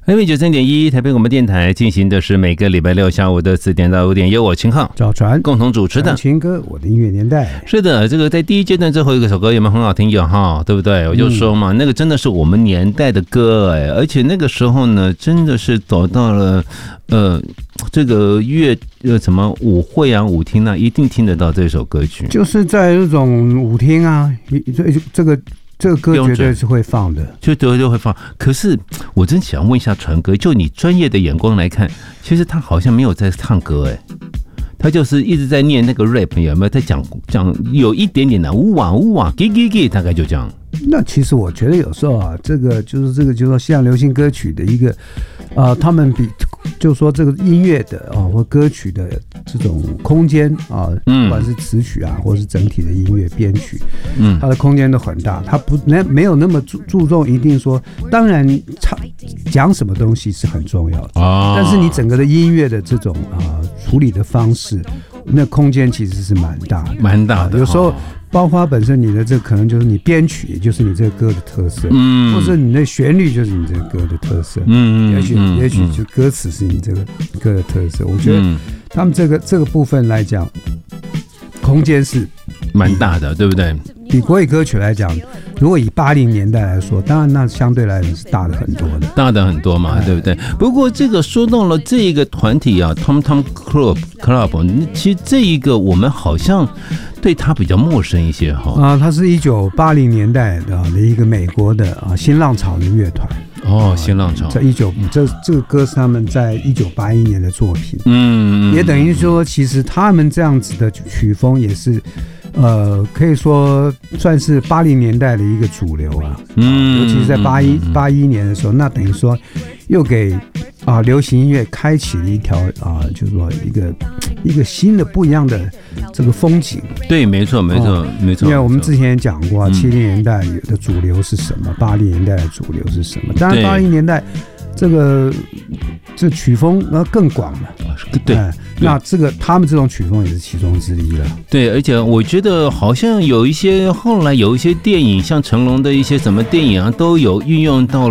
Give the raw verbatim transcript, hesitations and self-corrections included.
F M 九三点一台北广播电台进行的是每个礼拜六下午的四点到五点，由我秦浩、 赵传共同主持的秦歌我的音乐年代。 是的，这个在第一阶段最后一个首歌有没有很好听？有哈，对不对？我就说嘛，嗯、那个真的是我们年代的歌哎，而且那个时候呢，真的是走到了呃这个乐呃什么舞会啊、舞厅啊，一定听得到这首歌曲， 就是在那种舞厅啊，这这个。这个歌绝对是会放的， 就绝对会放。可是我真想问一下传哥，就你专业的眼光来看，其实他好像没有在唱歌哎，他就是一直在念那个 rap， 有没有在讲讲有一点点的呜哇呜哇给给给，大概就这样。 那其实我觉得有时候啊，这个就是这个就是说像流行歌曲的一个，呃，他们比就是说这个音乐的啊或歌曲的这种空间啊，不管是词曲啊，或是整体的音乐编曲，嗯，它的空间都很大，它不没有那么注注重一定说，当然唱讲什么东西是很重要的啊，但是你整个的音乐的这种啊处理的方式，那空间其实是蛮大的， 蛮大的， 有时候。包括本身你的这可能就是你编曲，也就是你这个歌的特色，嗯，或者你的旋律就是你这个歌的特色，嗯，也许、嗯、也许就歌词是你这个歌的特色。我觉得他们这个这个部分来讲，空间是蛮大的，对不对？ 比国语歌曲来讲，如果以八零年代来说，当然那相对来讲是大的很多的， 大的很多嘛，对不对？不过这个说到了这个团体啊 ，Tom Tom Club Club， 其实这一个我们好像对他比较陌生一些哈。 啊，它是一九八零年代的一个美国的啊新浪潮的乐团。 哦，新浪潮， 在一九这这个歌是他们在一九八一年的作品，嗯，也等于说，其实他们这样子的曲风也是，呃，可以说算是八零年代的一个主流啊，嗯，尤其是在八一八一年的时候，那等于说又给啊流行音乐开启了一条啊，就是说一个一个新的不一样的这个风景。 对，没错，没错，哦、没错。 因为我们之前也讲过，七零年代的主流是什么，八零年代的主流是什么？当然，八零年代这个这曲风那更广了。 对， 哎、那这个他们这种曲风也是其中之一了。 对，而且我觉得好像有一些后来有一些电影，像成龙的一些什么电影啊，都有运用到